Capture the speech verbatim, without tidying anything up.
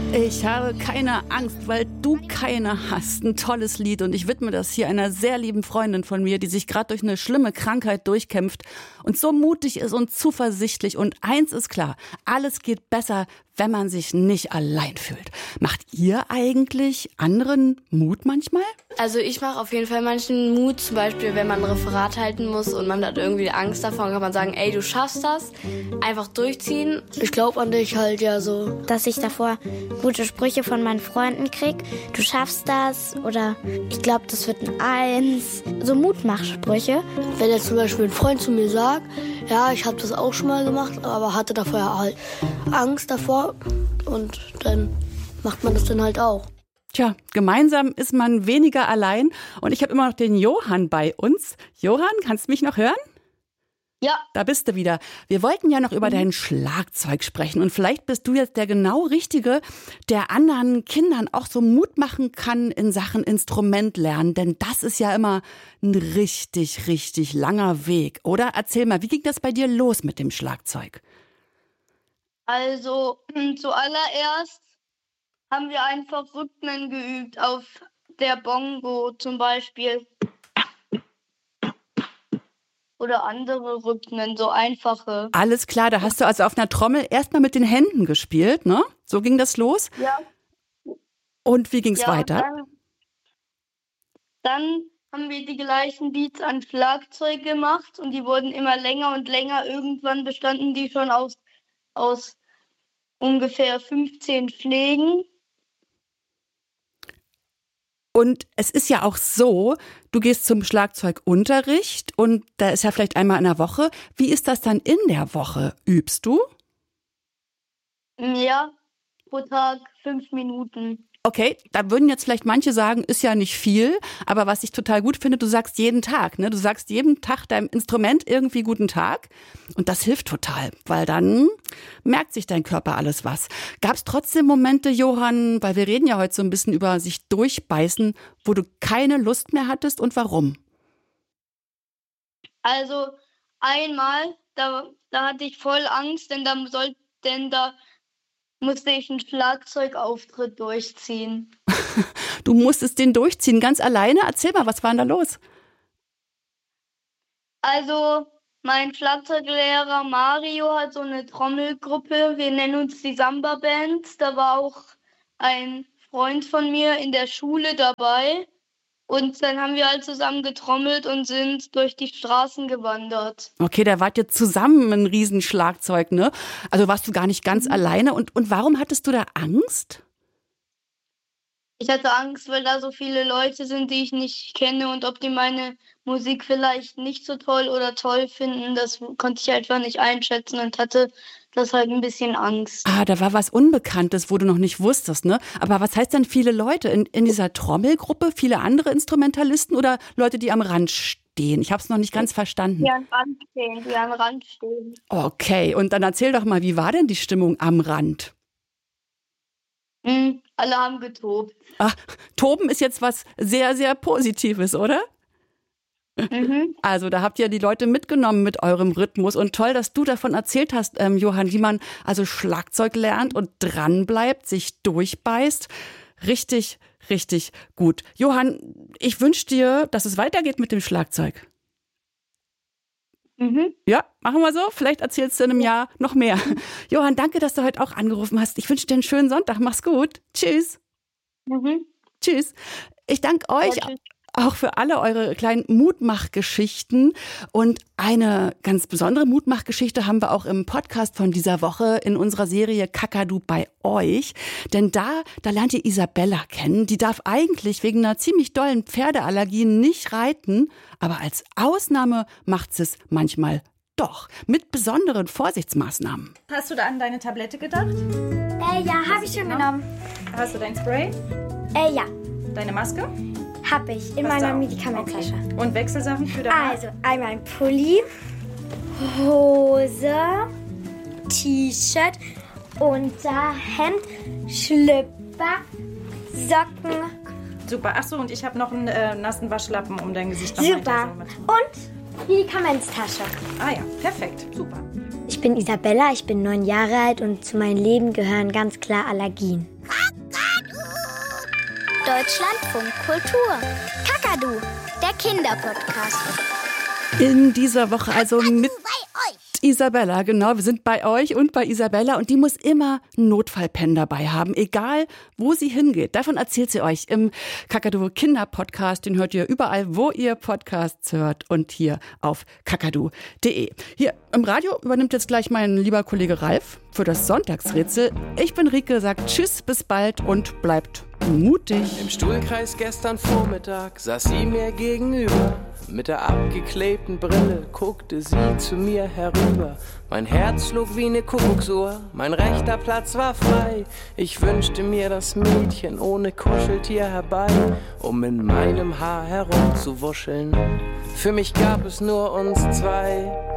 Ich habe keine Angst, weil du keine hast. Ein tolles Lied und ich widme das hier einer sehr lieben Freundin von mir, die sich gerade durch eine schlimme Krankheit durchkämpft und so mutig ist und zuversichtlich. Und eins ist klar, alles geht besser, wenn man sich nicht allein fühlt. Macht ihr eigentlich anderen Mut manchmal? Also ich mache auf jeden Fall manchen Mut, zum Beispiel wenn man ein Referat halten muss und man hat irgendwie Angst davor, kann man sagen, ey, du schaffst das, einfach durchziehen. Ich glaube an dich halt, ja so. Dass ich davor gute Sprüche von meinen Freunden krieg, du schaffst das oder ich glaube, das wird ein Eins. So Mutmachsprüche. Wenn jetzt zum Beispiel ein Freund zu mir sagt, ja, ich habe das auch schon mal gemacht, aber hatte davor halt Angst davor und dann macht man das dann halt auch. Tja, gemeinsam ist man weniger allein und ich habe immer noch den Johann bei uns. Johann, kannst du mich noch hören? Ja. Da bist du wieder. Wir wollten ja noch über dein Schlagzeug sprechen und vielleicht bist du jetzt der genau Richtige, der anderen Kindern auch so Mut machen kann in Sachen Instrument lernen, denn das ist ja immer ein richtig, richtig langer Weg, oder? Erzähl mal, wie ging das bei dir los mit dem Schlagzeug? Also zuallererst haben wir einfach Rhythmen geübt auf der Bongo zum Beispiel. Oder andere Rhythmen, so einfache. Alles klar, da hast du also auf einer Trommel erstmal mit den Händen gespielt, ne? So ging das los? Ja. Und wie ging's ja, weiter? Dann, dann haben wir die gleichen Beats an Schlagzeug gemacht und die wurden immer länger und länger. Irgendwann bestanden die schon aus, aus ungefähr fünfzehn Schlägen. Und es ist ja auch so, du gehst zum Schlagzeugunterricht und da ist ja vielleicht einmal in der Woche. Wie ist das dann in der Woche? Übst du? Ja, pro Tag fünf Minuten. Okay, da würden jetzt vielleicht manche sagen, ist ja nicht viel, aber was ich total gut finde, du sagst jeden Tag, ne? Du sagst jeden Tag deinem Instrument irgendwie guten Tag und das hilft total, weil dann merkt sich dein Körper alles was. Gab es trotzdem Momente, Johann, weil wir reden ja heute so ein bisschen über sich durchbeißen, wo du keine Lust mehr hattest und warum? Also einmal, da, da hatte ich voll Angst, denn da soll, denn da musste ich einen Schlagzeugauftritt durchziehen. Du musstest den durchziehen, ganz alleine? Erzähl mal, was war denn da los? Also, mein Schlagzeuglehrer Mario hat so eine Trommelgruppe. Wir nennen uns die Samba-Band. Da war auch ein Freund von mir in der Schule dabei. Und dann haben wir halt zusammen getrommelt und sind durch die Straßen gewandert. Okay, da wart ihr zusammen ein Riesenschlagzeug, ne? Also warst du gar nicht ganz mhm. alleine. Und, und warum hattest du da Angst? Ich hatte Angst, weil da so viele Leute sind, die ich nicht kenne. Und ob die meine Musik vielleicht nicht so toll oder toll finden, das konnte ich einfach nicht einschätzen und hatte das halt ein bisschen Angst. Ah, da war was Unbekanntes, wo du noch nicht wusstest, ne? Aber was heißt denn viele Leute? In, in dieser Trommelgruppe viele andere Instrumentalisten oder Leute, die am Rand stehen? Ich habe es noch nicht ganz verstanden. Die am Rand stehen, die am Rand stehen. Okay, und dann erzähl doch mal, wie war denn die Stimmung am Rand? Mhm, alle haben getobt. Ach, Toben ist jetzt was sehr, sehr Positives, oder? Mhm. Also da habt ihr die Leute mitgenommen mit eurem Rhythmus und toll, dass du davon erzählt hast, ähm, Johann, wie man also Schlagzeug lernt und dranbleibt, sich durchbeißt. Richtig, richtig gut. Johann, ich wünsche dir, dass es weitergeht mit dem Schlagzeug. Mhm. Ja, machen wir so. Vielleicht erzählst du in einem Jahr noch mehr. Johann, danke, dass du heute auch angerufen hast. Ich wünsche dir einen schönen Sonntag. Mach's gut. Tschüss. Mhm. Tschüss. Ich danke euch. Ja, auch für alle eure kleinen Mutmachgeschichten. Und eine ganz besondere Mutmachgeschichte haben wir auch im Podcast von dieser Woche in unserer Serie Kakadu bei euch. Denn da, da lernt ihr Isabella kennen. Die darf eigentlich wegen einer ziemlich dollen Pferdeallergie nicht reiten. Aber als Ausnahme macht sie es manchmal doch. Mit besonderen Vorsichtsmaßnahmen. Hast du da an deine Tablette gedacht? Äh, ja, habe ich schon genommen. Hast du dein Spray? Äh, ja. Deine Maske? Hab ich in Hast meiner du auch? Medikamentasche. Okay. Und Wechselsachen für deine? Also einmal ein Pulli, Hose, T-Shirt, Unterhemd, Schlüpper, Socken. Super. Achso, und ich habe noch einen äh, nassen Waschlappen um dein Gesicht. Super. Und Medikamentstasche. Ah ja, perfekt. Super. Ich bin Isabella, ich bin neun Jahre alt und zu meinem Leben gehören ganz klar Allergien. Deutschlandfunk Kultur. Kakadu, der Kinderpodcast. In dieser Woche also mit Isabella, genau, wir sind bei euch und bei Isabella und die muss immer einen Notfallpen dabei haben, egal wo sie hingeht. Davon erzählt sie euch im Kakadu Kinder-Podcast, den hört ihr überall, wo ihr Podcasts hört und hier auf kakadu punkt de. Hier im Radio übernimmt jetzt gleich mein lieber Kollege Ralf für das Sonntagsrätsel. Ich bin Rike, sagt Tschüss, bis bald und bleibt mutig. Im Stuhlkreis gestern Vormittag saß sie mir gegenüber. Mit der abgeklebten Brille guckte sie zu mir herüber. Mein Herz schlug wie eine Kuckucksuhr, mein rechter Platz war frei. Ich wünschte mir das Mädchen ohne Kuscheltier herbei, um in meinem Haar herumzuwuscheln. Für mich gab es nur uns zwei.